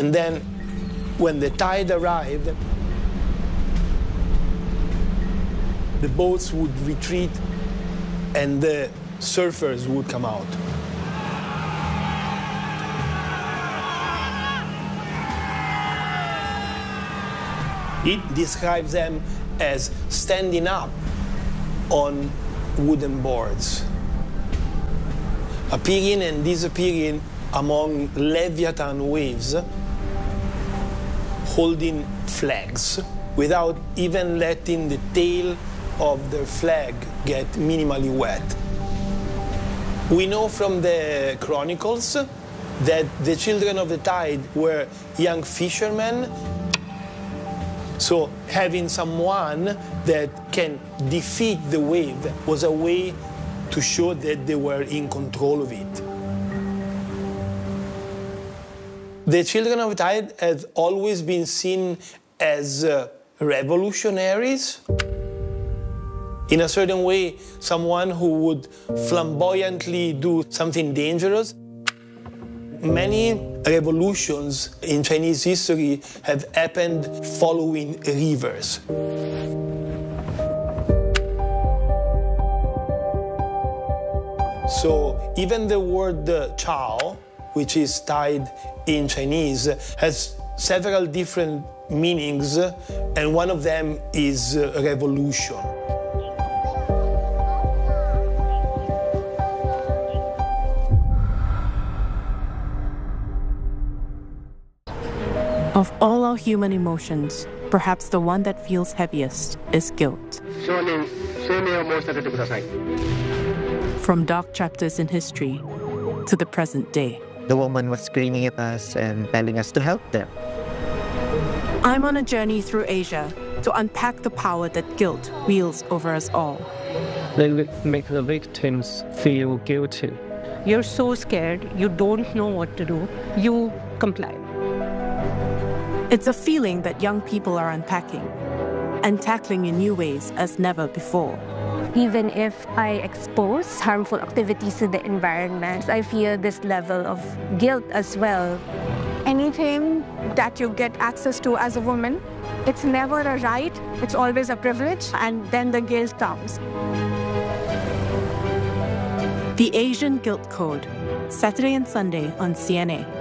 And then when the tide arrived, the boats would retreat and the surfers would come out. It describes them as standing up on wooden boards, appearing and disappearing among Leviathan waves, holding flags without even letting the tail of their flag get minimally wet. We know from the chronicles that the children of the tide were young fishermen. So having someone that can defeat the wave was a way to show that they were in control of it. The children of the tide have always been seen as revolutionaries. In a certain way, someone who would flamboyantly do something dangerous. Many revolutions in Chinese history have happened following rivers. So even the word Chao, which is tide in Chinese, has several different meanings, and one of them is revolution. Of all our human emotions, perhaps the one that feels heaviest is guilt. From dark chapters in history to the present day. The woman was screaming at us and telling us to help them. I'm on a journey through Asia to unpack the power that guilt wields over us all. They make the victims feel guilty. You're so scared, you don't know what to do, you comply. It's a feeling that young people are unpacking and tackling in new ways as never before. Even if I expose harmful activities to the environment, I feel this level of guilt as well. Anything that you get access to as a woman, it's never a right, it's always a privilege, and then the guilt comes. The Asian Guilt Code, Saturday and Sunday on CNA.